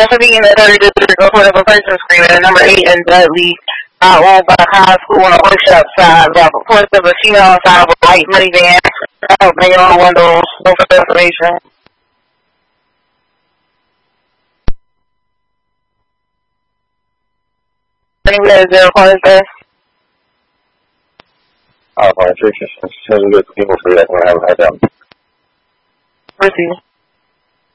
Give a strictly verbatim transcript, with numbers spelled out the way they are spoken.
Stephanie in the third district report of a person screaming at number eight and Dudley, uh, owned by high school on the workshop side. About reports of a female inside of a white minivan. Uh, bringing on the windows. No further information. Anywhere zero point there. Uh, my instructions. As soon as we get the people free, that's when I have a head down. Receive.